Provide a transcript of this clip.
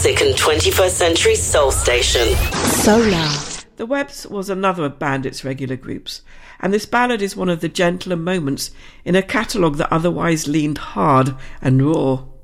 classic and 21st century soul station. Solar. The Webbs was another of Bandit's regular groups, and this ballad is one of the gentler moments in a catalogue that otherwise leaned hard and raw.